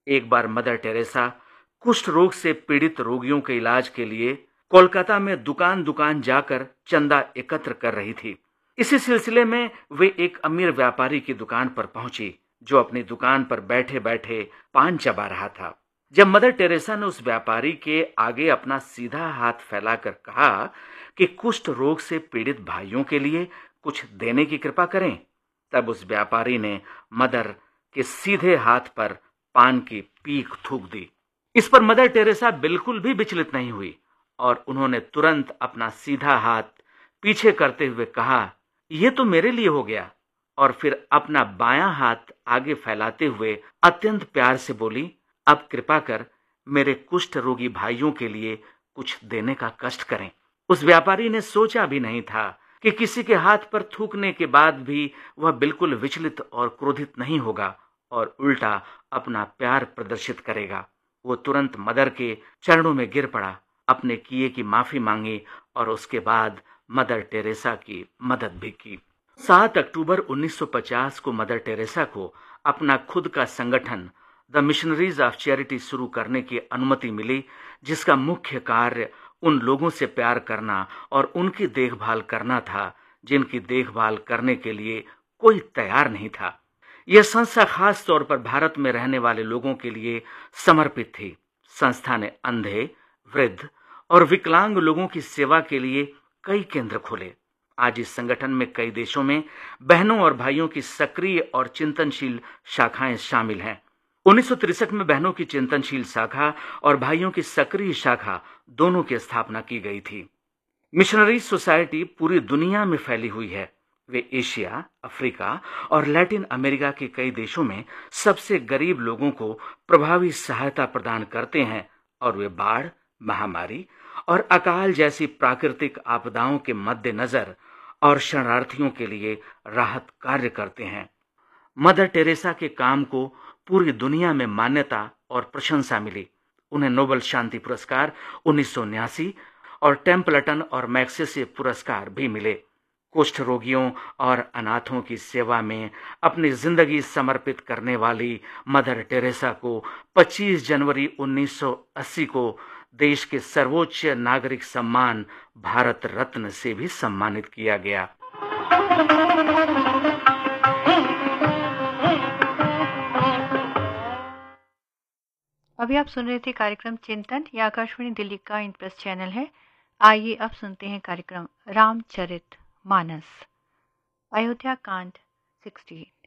एक बार mother Teresa कुष्ठ रोग से पीड़ित रोगियों के इलाज के लिए कोलकाता में दुकान दुकान जाकर चंदा एकत्र कर रही थी। इसी सिलसिले में वे एक अमीर व्यापारी की दुकान पर पहुंची, जो अपनी दुकान पर बैठे बैठे पान चबा रहा था। जब मदर टेरेसा ने उस व्यापारी के आगे अपना सीधा हाथ फैलाकर कहा कि कुष्ठ रोग से पीड़ित भाइयों के लिए कुछ देने की कृपा करें, तब उस व्यापारी ने मदर के सीधे हाथ पर पान की पीक थूक दी। इस पर मदर टेरेसा बिल्कुल भी विचलित नहीं हुई और उन्होंने तुरंत अपना सीधा हाथ पीछे करते हुए कहा, यह तो मेरे लिए हो गया। और फिर अपना बायां हाथ आगे फैलाते हुए अत्यंत प्यार से बोली, अब कृपा कर मेरे कुष्ठ रोगी भाइयों के लिए कुछ देने का कष्ट करें। उस व्यापारी ने सोचा भी नहीं था कि किसी के हाथ पर थूकने के बाद भी वह बिल्कुल विचलित और क्रोधित नहीं होगा और उल्टा अपना प्यार प्रदर्शित करेगा। वो तुरंत मदर के चरणों में गिर पड़ा, अपने किए की माफी मांगी और उसके बाद मदर टेरेसा की मदद भी की। 7 अक्टूबर 1950 को मदर टेरेसा को अपना खुद का संगठन द मिशनरीज ऑफ चैरिटी शुरू करने की अनुमति मिली, जिसका मुख्य कार्य उन लोगों से प्यार करना और उनकी देखभाल करना था जिनकी देखभाल करने के लिए कोई तैयार नहीं था। यह संस्था खास तौर पर भारत में रहने वाले लोगों के लिए समर्पित थी। संस्था ने अंधे, वृद्ध और विकलांग लोगों की सेवा के लिए कई केंद्र खोले। आज इस संगठन में कई देशों में बहनों और भाइयों की सक्रिय और चिंतनशील शाखाएं शामिल हैं। 1963 में बहनों की चिंतनशील शाखा और भाइयों की सक्रिय शाखा दोनों की स्थापना की गई थी। मिशनरी सोसाइटी पूरी दुनिया में फैली हुई है। वे एशिया, अफ्रीका और लैटिन अमेरिका के कई देशों में सबसे गरीब लोगों को प्रभावी सहायता प्रदान करते हैं और वे बाढ़, महामारी और अकाल जैसी प्राकृतिक आपदाओं के मद्देनजर और शरणार्थियों के लिए राहत कार्य करते हैं। मदर टेरेसा के काम को पूरी दुनिया में मान्यता और प्रशंसा मिली। उन्हें नोबेल शांति पुरस्कार 1979 और टेम्पल्टन और मैग्सेसे पुरस्कार भी मिले। कुष्ठ रोगियों और अनाथों की सेवा में अपनी जिंदगी समर्पित करने वाली मदर टेरेसा को 25 जनवरी 1980 को देश के सर्वोच्च नागरिक सम्मान भारत रत्न से भी सम्मानित किया गया। अभी आप सुन रहे थे कार्यक्रम चिंतन। यह आकाशवाणी दिल्ली का इंप्रेस चैनल है। आइए अब सुनते हैं कार्यक्रम रामचरित मानस, अयोध्या कांड 60।